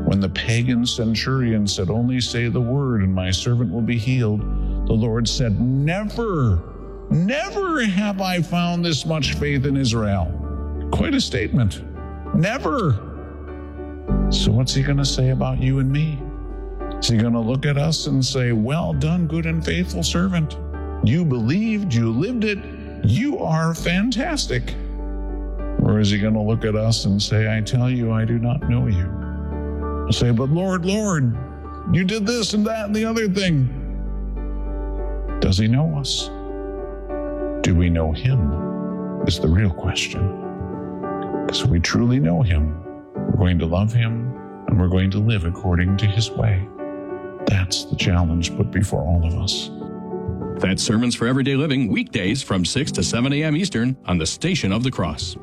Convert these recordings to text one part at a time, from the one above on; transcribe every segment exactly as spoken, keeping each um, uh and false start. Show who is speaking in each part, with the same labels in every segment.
Speaker 1: When the pagan centurion said, only say the word and my servant will be healed, the Lord said, never, never have I found this much faith in Israel. Quite a statement. Never. So what's he going to say about you and me? Is he going to look at us and say, well done, good and faithful servant. You believed, you lived it, you are fantastic. Or is he going to look at us and say, I tell you, I do not know you? He'll say, but Lord, Lord, you did this and that and the other thing. Does he know us? Do we know him? Is the real question. Because if we truly know him, we're going to love him and we're going to live according to his way. That's the challenge put before all of us.
Speaker 2: That's Sermons for Everyday Living, weekdays from six to seven a.m. Eastern on the Station of the Cross.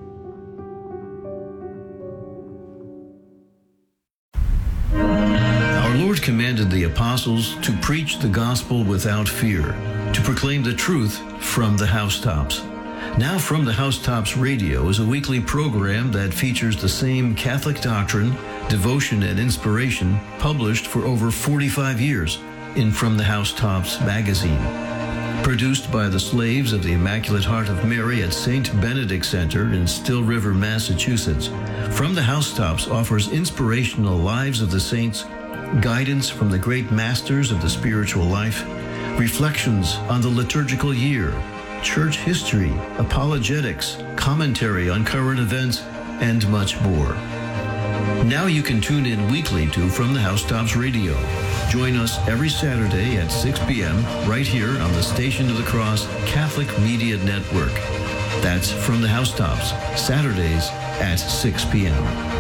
Speaker 3: Our Lord commanded the apostles to preach the gospel without fear, to proclaim the truth from the housetops. Now From the Housetops Radio is a weekly program that features the same Catholic doctrine, devotion, and inspiration published for over forty-five years in From the Housetops magazine. Produced by the slaves of the Immaculate Heart of Mary at Saint Benedict Center in Still River, Massachusetts, From the Housetops offers inspirational lives of the saints, guidance from the great masters of the spiritual life, reflections on the liturgical year, church history, apologetics, commentary on current events, and much more. Now you can tune in weekly to From the Housetops Radio. Join us every Saturday at six p.m. right here on the Station of the Cross Catholic Media Network. That's From the Housetops, Saturdays at six p.m.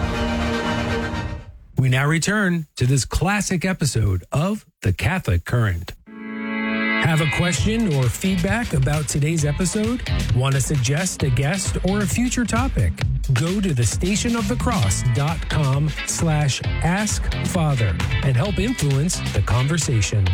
Speaker 4: We now return to this classic episode of The Catholic Current. Have a question or feedback about today's episode? Want to suggest a guest or a future topic? Go to thestationofthecross.com slash ask Father and help influence the conversation.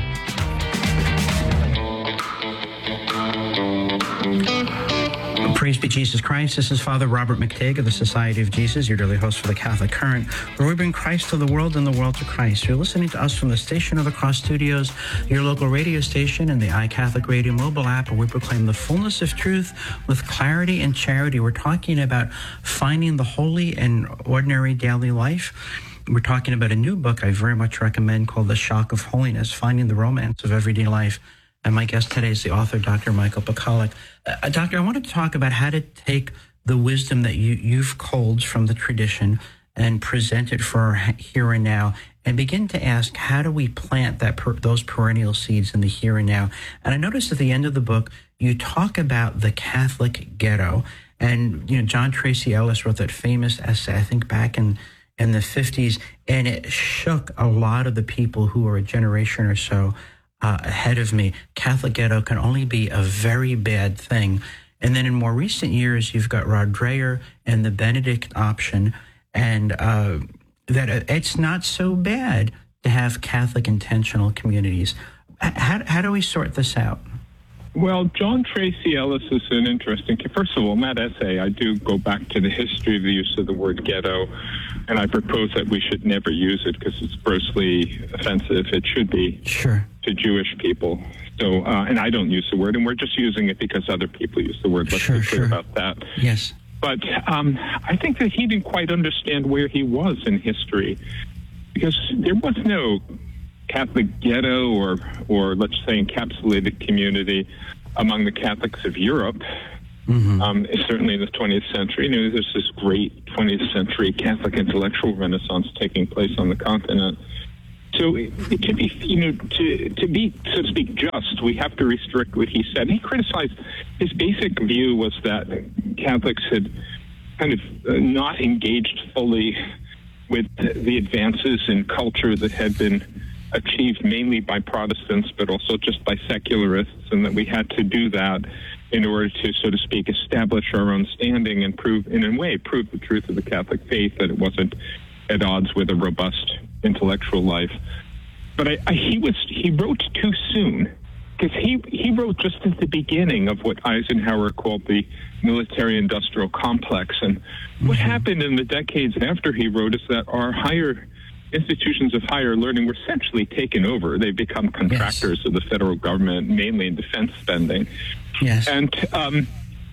Speaker 5: Praise be Jesus Christ. This is Father Robert McTague of the Society of Jesus, your daily host for the Catholic Current, where we bring Christ to the world and the world to Christ. You're listening to us from the Station of the Cross Studios, your local radio station, and the iCatholic Radio mobile app, where we proclaim the fullness of truth with clarity and charity. We're talking about finding the holy and ordinary daily life. We're talking about a new book I very much recommend called The Shock of Holiness, Finding the Romance of Everyday Life. And my guest today is the author, Doctor Michael Pakaluk. Uh, doctor, I wanted to talk about how to take the wisdom that you, you've culled from the tradition and present it for here and now, and begin to ask, how do we plant that per, those perennial seeds in the here and now? And I noticed at the end of the book, you talk about the Catholic ghetto. And, you know, John Tracy Ellis wrote that famous essay, I think back in, in the fifties, and it shook a lot of the people who were a generation or so Uh, ahead of me. Catholic ghetto can only be a very bad thing. And then in more recent years, you've got Rod Dreher and the Benedict option, and uh, that it's not so bad to have Catholic intentional communities. How, how do we sort this out?
Speaker 6: Well, John Tracy Ellis is an interesting, first of all, in that essay, I do go back to the history of the use of the word ghetto, and I propose that we should never use it because it's grossly offensive. It should be
Speaker 5: sure. to
Speaker 6: Jewish people. So, uh, and I don't use the word, and we're just using it because other people use the word. Let's
Speaker 5: sure,
Speaker 6: be clear
Speaker 5: sure.
Speaker 6: about that.
Speaker 5: Yes.
Speaker 6: But um, I think that he didn't quite understand where he was in history, because there was no Catholic ghetto or, or let's say, encapsulated community among the Catholics of Europe. Mm-hmm. Um, certainly in the twentieth century. You know, there's this great twentieth century Catholic intellectual renaissance taking place on the continent. So it, it, to be, you know, to, to be, so to speak, just, we have to restrict what he said. He criticized, his basic view was that Catholics had kind of uh, not engaged fully with the advances in culture that had been achieved mainly by Protestants, but also just by secularists, and that we had to do that in order to, so to speak, establish our own standing and prove, in a way, prove the truth of the Catholic faith, that it wasn't at odds with a robust intellectual life. But I, I, he was he wrote too soon, because he, he wrote just at the beginning of what Eisenhower called the military-industrial complex. And what happened in the decades after he wrote is that our higher institutions of higher learning were essentially taken over. They've become contractors yes. of the federal government, mainly in defense spending.
Speaker 5: Yes.
Speaker 6: And um,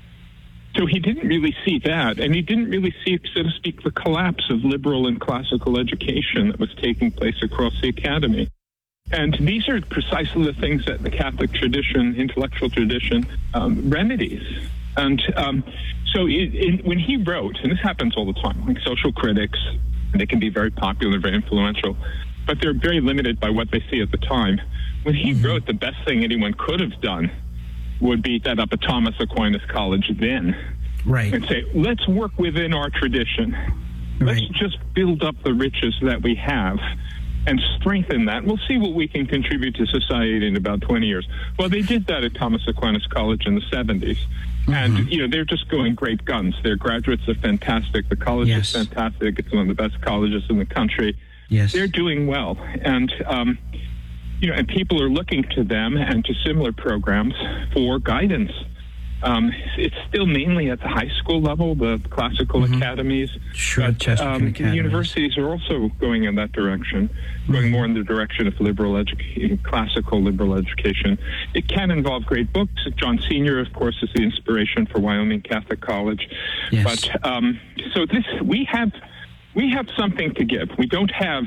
Speaker 6: so he didn't really see that, and he didn't really see, so to speak, the collapse of liberal and classical education that was taking place across the academy. And these are precisely the things that the Catholic tradition, intellectual tradition, um, remedies. And um, so it, it, when he wrote, and this happens all the time, like social critics, they can be very popular, very influential, but they're very limited by what they see at the time. When he mm-hmm. wrote, the best thing anyone could have done would be set up a Thomas Aquinas College then.
Speaker 5: Right.
Speaker 6: And say, let's work within our tradition. Let's
Speaker 5: Right.
Speaker 6: just build up the riches that we have and strengthen that. We'll see what we can contribute to society in about twenty years. Well, they did that at Thomas Aquinas College in the seventies. Mm-hmm. And, you know, they're just going great guns. Their graduates are fantastic. The college
Speaker 5: Yes.
Speaker 6: is fantastic. It's one of the best colleges in the country.
Speaker 5: Yes.
Speaker 6: They're doing well. And, um, you know, and people are looking to them and to similar programs for guidance. Um, it's still mainly at the high school level, the classical mm-hmm. academies.
Speaker 5: Sure,
Speaker 6: but um, the universities are also going in that direction, mm-hmm. going more in the direction of liberal education, classical liberal education. It can involve great books. John Senior, of course, is the inspiration for Wyoming Catholic College.
Speaker 5: Yes.
Speaker 6: But um, so this we have we have something to give. We don't have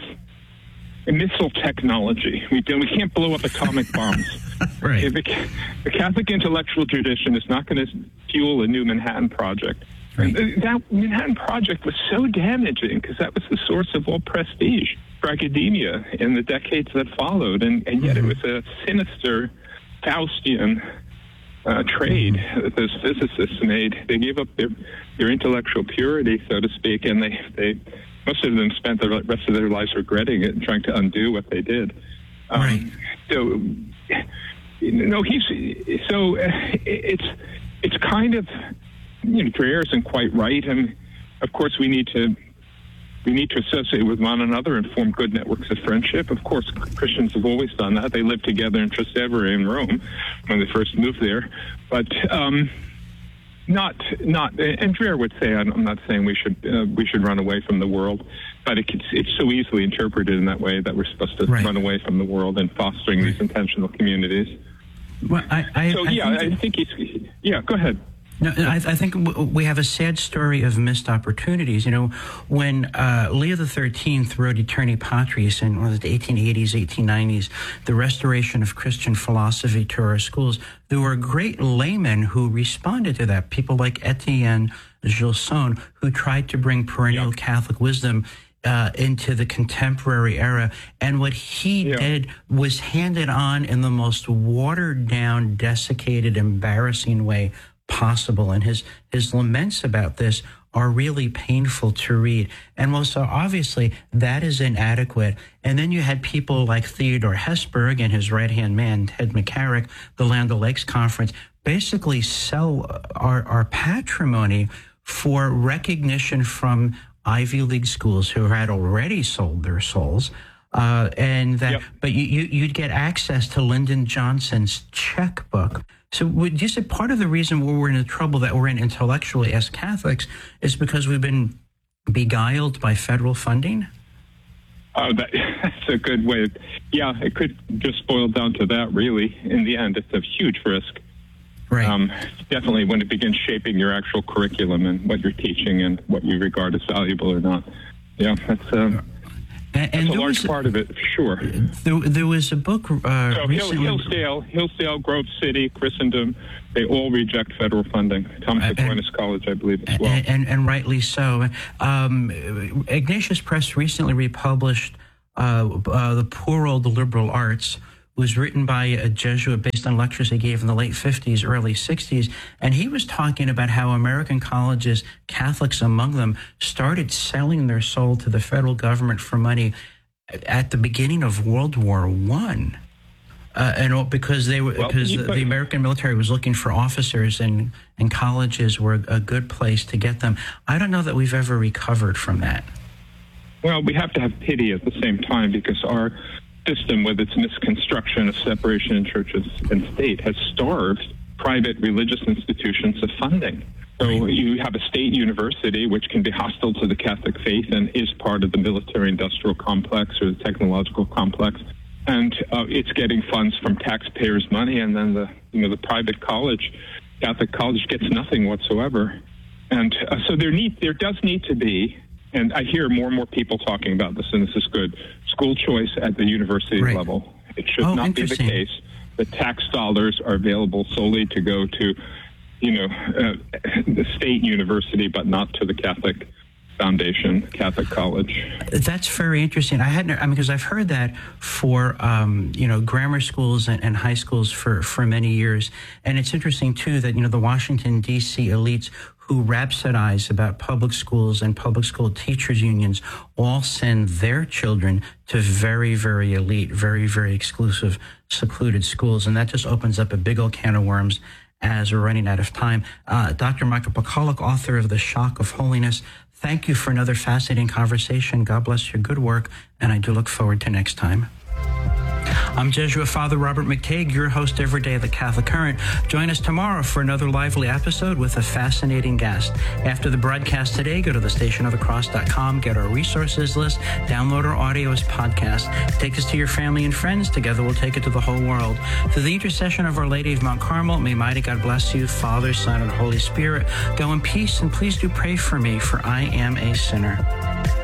Speaker 6: missile technology. We don't. We can't blow up atomic bombs.
Speaker 5: Right.
Speaker 6: The, the Catholic intellectual tradition is not going to fuel a new Manhattan Project.
Speaker 5: Right.
Speaker 6: That Manhattan Project was so damaging because that was the source of all prestige for academia in the decades that followed, and, and yet mm-hmm. it was a sinister Faustian uh, trade mm-hmm. that those physicists made. They gave up their, their intellectual purity, so to speak, and they, they most of them spent the rest of their lives regretting it and trying to undo what they did. Um,
Speaker 5: right.
Speaker 6: So, no, he's so uh, it's it's kind of, you know, Dreher isn't quite right, and of course we need to we need to associate with one another and form good networks of friendship. Of course, Christians have always done that. They lived together in Trastevere in Rome when they first moved there, but um, not not. And Dreher would say, I'm not saying we should uh, we should run away from the world, but it, it's, it's so easily interpreted in that way that we're supposed to
Speaker 5: right.
Speaker 6: run away from the world and fostering
Speaker 5: right.
Speaker 6: these intentional communities.
Speaker 5: Well, I, I,
Speaker 6: so
Speaker 5: I
Speaker 6: yeah,
Speaker 5: think
Speaker 6: I think he's. Yeah, go ahead.
Speaker 5: No, I, I think we have a sad story of missed opportunities. You know, when uh, Leo the thirteenth wrote Aeterni Patris in was it, the eighteen eighties, eighteen nineties, the restoration of Christian philosophy to our schools, there were great laymen who responded to that. People like Etienne Gilson, who tried to bring perennial yeah. Catholic wisdom Uh, into the contemporary era. And what he
Speaker 6: yeah.
Speaker 5: did was handed on in the most watered down, desiccated, embarrassing way possible. And his, his laments about this are really painful to read. And well, so obviously that is inadequate. And then you had people like Theodore Hesburgh and his right-hand man, Ted McCarrick, the Land O'Lakes Conference, basically sell our, our patrimony for recognition from Ivy League schools who had already sold their souls, uh, and that, yep. but you, you, you'd get access to Lyndon Johnson's checkbook. So would you say part of the reason we're in the trouble that we're in intellectually as Catholics is because we've been beguiled by federal funding?
Speaker 6: Oh, that, that's a good way. Of, yeah, it could just boil down to that, really. In the end, it's a huge risk.
Speaker 5: Right.
Speaker 6: Um, definitely when it begins shaping your actual curriculum and what you're teaching and what you regard as valuable or not. Yeah, that's, uh,
Speaker 5: and, and
Speaker 6: that's a large part of it, for sure.
Speaker 5: There, there was a book uh,
Speaker 6: so
Speaker 5: recently...
Speaker 6: Hillsdale, Hillsdale, Grove City, Christendom, they all reject federal funding. Thomas
Speaker 5: Uh,
Speaker 6: Aquinas College, I believe, as well.
Speaker 5: And, and, and rightly so. Um, Ignatius Press recently republished uh, uh, The Poor Old Liberal Arts, was written by a Jesuit based on lectures he gave in the late fifties, early sixties. And he was talking about how American colleges, Catholics among them, started selling their soul to the federal government for money at the beginning of World War One. Uh, and because they were,
Speaker 6: well,
Speaker 5: because the, the American military was looking for officers, and, and colleges were a good place to get them. I don't know that we've ever recovered from that.
Speaker 6: Well, we have to have pity at the same time, because our system, with its misconstruction of separation in churches and state, has starved private religious institutions of funding. So you have a state university, which can be hostile to the Catholic faith and is part of the military-industrial complex or the technological complex. And uh, it's getting funds from taxpayers' money, and then the you know the private college, Catholic college, gets nothing whatsoever. And uh, so there need there does need to be, and I hear more and more people talking about this, and this is good, school choice at the university
Speaker 5: right.
Speaker 6: level. It should
Speaker 5: oh,
Speaker 6: not be the case that tax dollars are available solely to go to, you know, uh, the state university, but not to the Catholic Foundation, Catholic college.
Speaker 5: That's very interesting. I hadn't, I mean, because I've heard that for, um, you know, grammar schools and, and high schools for, for many years. And it's interesting, too, that, you know, the Washington, D C elites who rhapsodize about public schools and public school teachers unions all send their children to very, very elite, very, very exclusive, secluded schools. And that just opens up a big old can of worms as we're running out of time. Uh, Doctor Michael Pawlak, author of The Shock of Holiness, thank you for another fascinating conversation. God bless your good work, and I do look forward to next time. I'm Jesuit Father Robert McTague, your host every day of the Catholic Current. Join us tomorrow for another lively episode with a fascinating guest. After the broadcast today, go to the station of the cross dot com, get our resources list, download our audio as podcast. Take us to your family and friends. Together we'll take it to the whole world. Through the intercession of Our Lady of Mount Carmel, may mighty God bless you, Father, Son, and Holy Spirit. Go in peace, and please do pray for me, for I am a sinner.